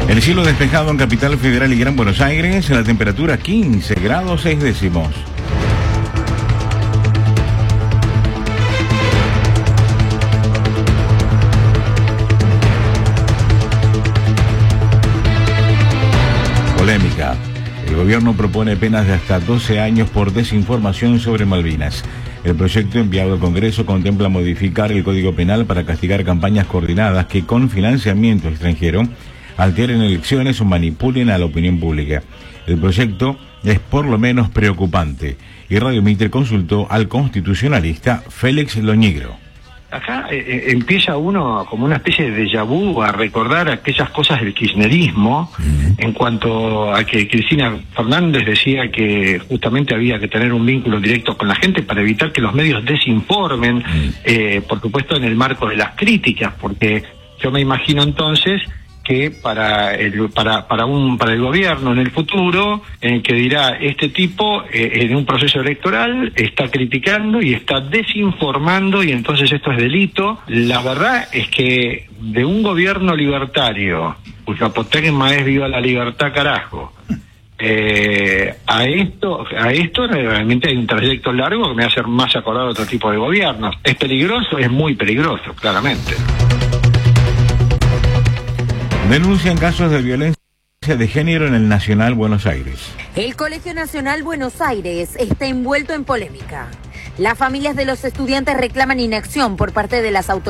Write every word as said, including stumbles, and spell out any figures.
El cielo despejado en Capital Federal y Gran Buenos Aires, la temperatura quince grados seis décimos. Polémica. El gobierno propone penas de hasta doce años por desinformación sobre Malvinas. El proyecto enviado al Congreso contempla modificar el Código Penal para castigar campañas coordinadas que con financiamiento extranjero alteren elecciones o manipulen a la opinión pública. El proyecto es por lo menos preocupante y Radio Mitre consultó al constitucionalista Félix Loñigro. Acá eh, empieza uno como una especie de déjà vu a recordar aquellas cosas del kirchnerismo, uh-huh. en cuanto a que Cristina Fernández decía que justamente había que tener un vínculo directo con la gente para evitar que los medios desinformen, uh-huh. eh, por supuesto en el marco de las críticas, porque yo me imagino entonces que para el para para un para el gobierno en el futuro, en el que dirá este tipo eh, en un proceso electoral está criticando y está desinformando y entonces esto es delito. La verdad es que de un gobierno libertario cuyo apotegma es viva la libertad carajo, eh, a esto a esto realmente hay un trayecto largo que me hace más acordar a otro tipo de gobiernos. Es peligroso, es muy peligroso, claramente. Denuncian casos de violencia de género en el Nacional Buenos Aires. El Colegio Nacional Buenos Aires está envuelto en polémica. Las familias de los estudiantes reclaman inacción por parte de las autoridades.